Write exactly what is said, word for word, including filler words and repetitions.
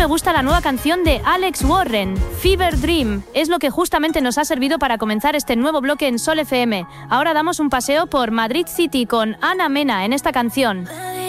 me gusta la nueva canción de Alex Warren, Fever Dream. Es lo que justamente nos ha servido para comenzar este nuevo bloque en Sol F M. Ahora damos un paseo por Madrid City con Ana Mena en esta canción.